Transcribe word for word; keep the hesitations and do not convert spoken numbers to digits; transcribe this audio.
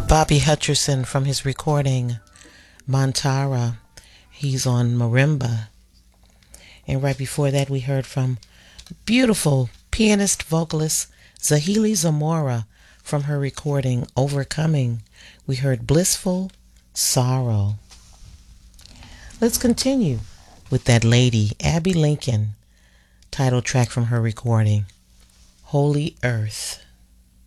Bobby Hutcherson from his recording Montara. He's on marimba. And right before that we heard from beautiful pianist vocalist Zahili Zamora from her recording Overcoming. We heard Blissful Sorrow. Let's continue with that lady, Abby Lincoln, title track from her recording Holy Earth.